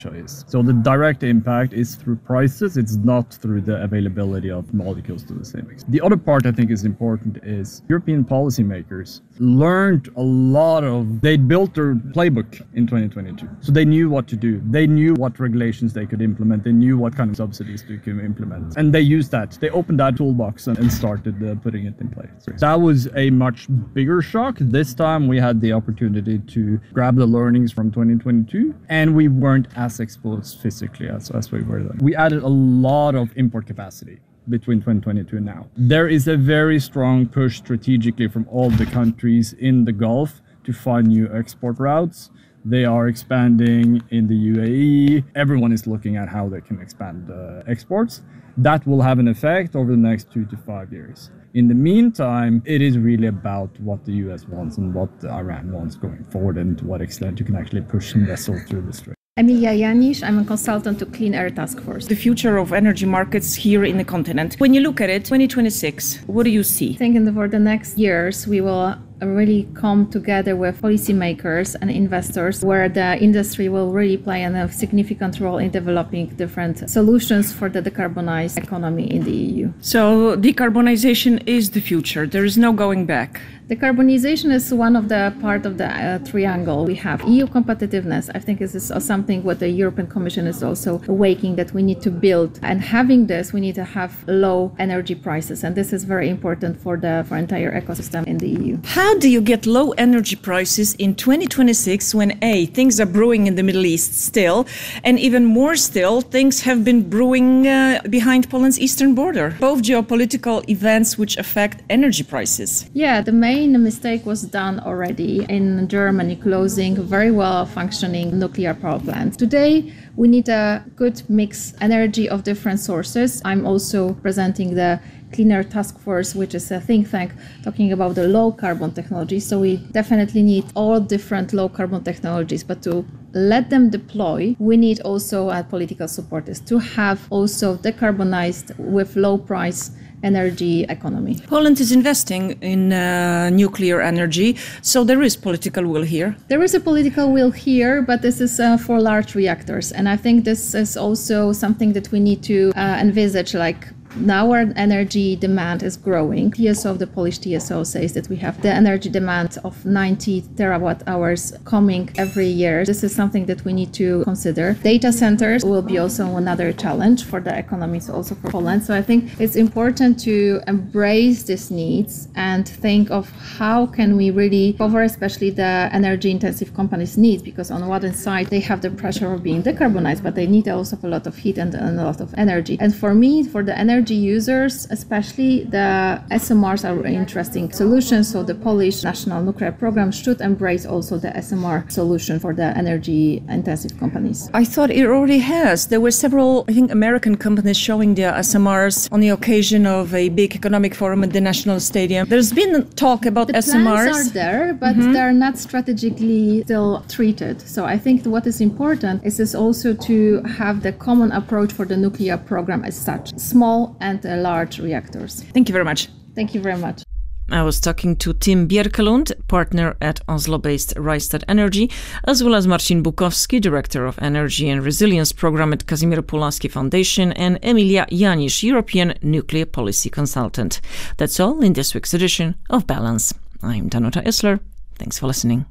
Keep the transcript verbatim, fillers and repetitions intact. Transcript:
is. So the direct impact is through prices, it's not through the availability of molecules to the same extent. The other part I think is important is European policymakers learned a lot of, they built their playbook in twenty twenty-two. So they knew what to do. They knew what regulations they could implement. They knew what kind of subsidies they could implement. And they used that. They opened that toolbox and, and started uh, putting it in place. So that was a much bigger shock. This time we had the opportunity to grab the learnings from twenty twenty-two, and we weren't as exposed physically as, as we were then. We added a lot of import capacity between twenty twenty-two and now. There is a very strong push strategically from all the countries in the Gulf to find new export routes. They are expanding in the U A E. Everyone is looking at how they can expand uh, exports. That will have an effect over the next two to five years. In the meantime, it is really about what the U S wants and what Iran wants going forward, and to what extent you can actually push some vessels through the strait. Emilia Janisz, I'm a consultant to Clean Air Task Force. The future of energy markets here in the continent. When you look at it, twenty twenty-six, what do you see? I think in the, for the next years, we will really come together with policymakers and investors, where the industry will really play a significant role in developing different solutions for the decarbonized economy in the E U. So decarbonization is the future. There is no going back. Decarbonization is one of the part of the uh, triangle. We have E U competitiveness. I think this is something what the European Commission is also awakening, that we need to build. And having this, we need to have low energy prices. And this is very important for the for entire ecosystem in the E U. How do you get low energy prices in twenty twenty-six when A, things are brewing in the Middle East still, and even more still, things have been brewing uh, behind Poland's eastern border? Both geopolitical events which affect energy prices. Yeah, the main The mistake was done already in Germany, closing very well functioning nuclear power plants. Today, we need a good mix energy of different sources. I'm also presenting the Clean Air Task Force, which is a think tank talking about the low carbon technology. So we definitely need all different low carbon technologies, but to let them deploy, we need also a political support, is to have also decarbonized with low price energy economy. Poland is investing in uh, nuclear energy, so there is political will here. There is a political will here, but this is uh, for large reactors. And I think this is also something that we need to uh, envisage, like now our energy demand is growing. T S O, the Polish T S O, says that we have the energy demand of ninety terawatt hours coming every year. This is something that we need to consider. Data centers will be also another challenge for the economies, also for Poland. So I think it's important to embrace these needs and think of how can we really cover especially the energy intensive companies' needs, because on one side they have the pressure of being decarbonized, but they need also a lot of heat and, and a lot of energy. And for me, for the energy users, especially the S M Rs are interesting solutions. So the Polish National Nuclear Program should embrace also the S M R solution for the energy intensive companies. I thought it already has. There were several, I think, American companies showing their S M Rs on the occasion of a big economic forum at the National Stadium. There's been talk about the S M Rs. Plans are there, but mm-hmm. they're not strategically still treated. So I think what is important is, is also to have the common approach for the nuclear program as such. Small and uh, large reactors. Thank you very much. Thank you very much. I was talking to Tim Bjerkelund, partner at Oslo-based Rystad Energy, as well as Marcin Bukowski, Director of Energy and Resilience Program at Kazimierz Pułaski Foundation, and Emilia Janisz, European Nuclear Policy Consultant. That's all in this week's edition of Balance. I'm Danuta Isler. Thanks for listening.